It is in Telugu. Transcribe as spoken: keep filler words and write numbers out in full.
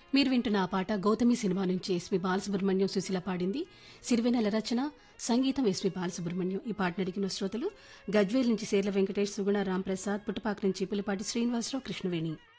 మీరు వింటున్న ఆ పాట గౌతమి సినిమా నుంచి ఎస్పి బాలసుబ్రహ్మణ్యం సుశీల పాడింది. సిరివెన్నెల రచన, సంగీతం ఎస్పి బాలసుబ్రహ్మణ్యం. ఈ పాటను అడిగిన శ్రోతలు గజ్వేల్ నుంచి సేర్ల వెంకటేష్, సుగుణ రాంప్రసాద్, పుట్టపాక నుంచి పులిపాటి శ్రీనివాసరావు, కృష్ణవేణి.